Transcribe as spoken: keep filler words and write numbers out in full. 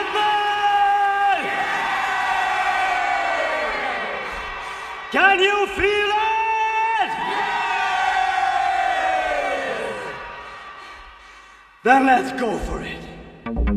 Batman! Can you feel it? Then let's go for it.